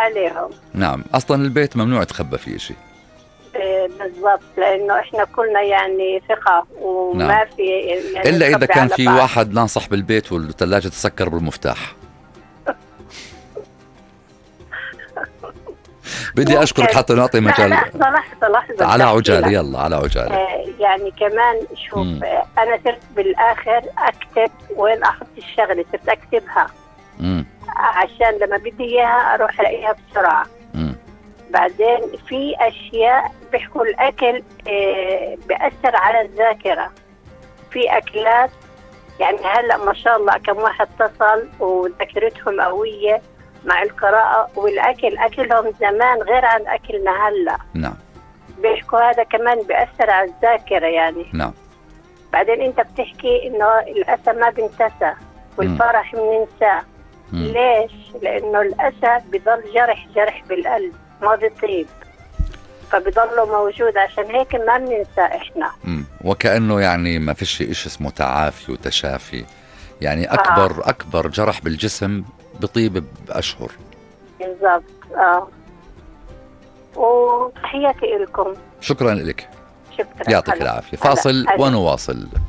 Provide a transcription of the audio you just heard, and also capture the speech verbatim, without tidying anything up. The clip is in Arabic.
عليهم. نعم، أصلا البيت ممنوع تخبى فيه شيء. إيه بالضبط، لأنه إحنا كلنا يعني ثقة وما نعم. في يعني إلا إذا نخبي كان على في بعض. واحد ناصح بالبيت والثلاجة تسكر بالمفتاح. بدي أشكرك حتى نعطي لا مجال. لحظة لحظة لحظة على بدي أحكي عجالة، لك. يلا على عجالة. آه يعني كمان شوف، آه أنا صرت بالآخر أكتب وين أحط الشغلة، صرت أكتبها مم. عشان لما بدي إياها أروح ألاقيها بسرعة. مم. بعدين في أشياء بيحكوا الأكل آه بأثر على الذاكرة. في أكلات يعني هلأ ما شاء الله كم واحد اتصل وذاكرتهم قوية مع القراءة والأكل، أكلهم زمان غير عن أكلنا هلأ. نعم. بيحكوا هذا كمان بيأثر على الذاكرة يعني. نعم. بعدين أنت بتحكي إنه الأسى ما بنتسى والفرح بننساه. ليش؟ لأنه الأسى بضل جرح جرح بالقلب ما بيطيب، فبضله موجود، عشان هيك ما بننسى إحنا. مم. وكأنه يعني ما فيش إيش اسمه تعافي وتشافي، يعني أكبر آه. أكبر جرح بالجسم بطيب بأشهر. بالضبط. آه وتحياتي لكم. شكرا لك. شكرا. يعطيك العافية. فاصل ونواصل.